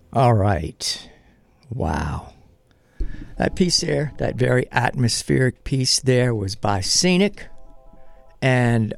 All right. Wow. That piece there, that very atmospheric piece there, was by Scenic. And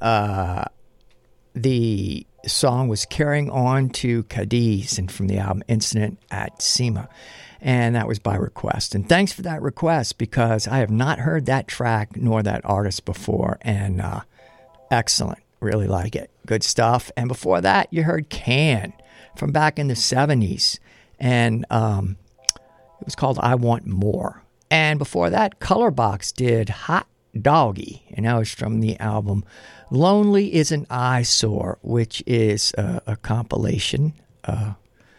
the song was Carrying On to Cadiz, and from the album Incident at SEMA. And that was by request. And thanks for that request, because I have not heard that track nor that artist before. And excellent. Really like it. Good stuff. And before that, you heard Can from back in the 70s. And it was called I Want More. And before that, Colorbox did Hot Doggy. And that was from the album Lonely is an Eyesore, which is a compilation of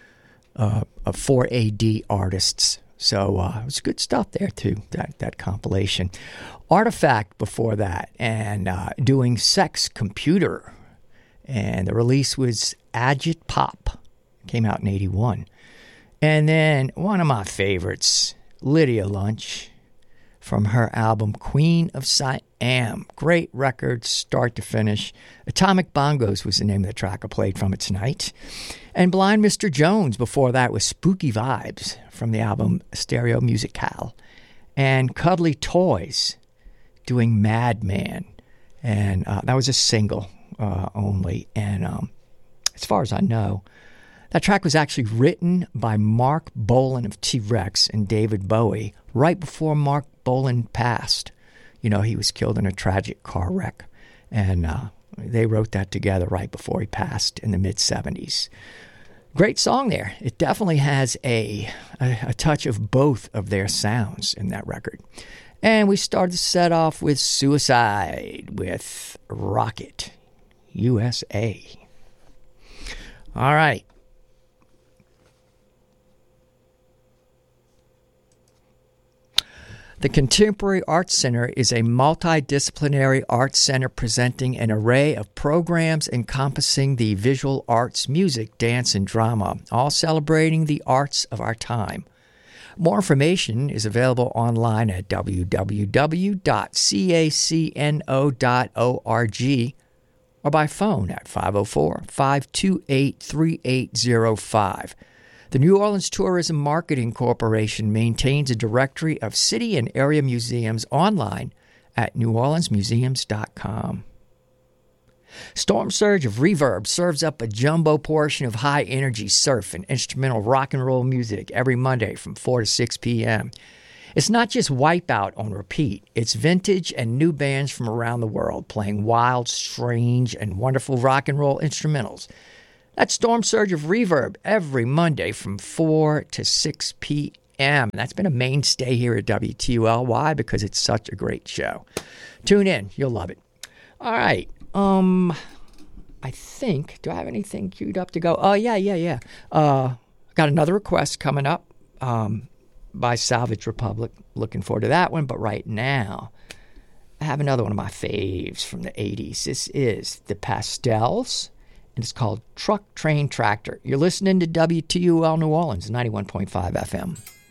4AD artists. So it was good stuff there, too, that compilation. Artifact before that, and doing Sex Computer. And the release was Agit Pop. Came out in 81. And then one of my favorites, Lydia Lunch, from her album Queen of Siam. Great record, start to finish. Atomic Bongos was the name of the track I played from it tonight. And Blind Mr. Jones before that was Spooky Vibes from the album Stereo Musical. And Cuddly Toys doing Madman. And that was a single only. And as far as I know, that track was actually written by Mark Bolan of T-Rex and David Bowie right before Mark Bolan passed. You know, he was killed in a tragic car wreck. And they wrote that together right before he passed in the mid-70s. Great song there. It definitely has a touch of both of their sounds in that record. And we started to set off with Suicide with Rocket, USA. All right. The Contemporary Arts Center is a multidisciplinary arts center presenting an array of programs encompassing the visual arts, music, dance, and drama, all celebrating the arts of our time. More information is available online at www.cacno.org or by phone at 504-528-3805. The New Orleans Tourism Marketing Corporation maintains a directory of city and area museums online at neworleansmuseums.com. Storm Surge of Reverb serves up a jumbo portion of high-energy surf and instrumental rock and roll music every Monday from 4 to 6 p.m. It's not just Wipeout on repeat. It's vintage and new bands from around the world playing wild, strange, and wonderful rock and roll instrumentals. That's Storm Surge of Reverb every Monday from 4 to 6 p.m. That's been a mainstay here at WTUL. Why? Because it's such a great show. Tune in. You'll love it. All right. I think, do I have anything queued up to go? Oh, yeah. Got another request coming up by Salvage Republic. Looking forward to that one. But right now, I have another one of my faves from the 80s. This is the Pastels. And it's called Truck Train Tractor. You're listening to WTUL New Orleans, 91.5 FM.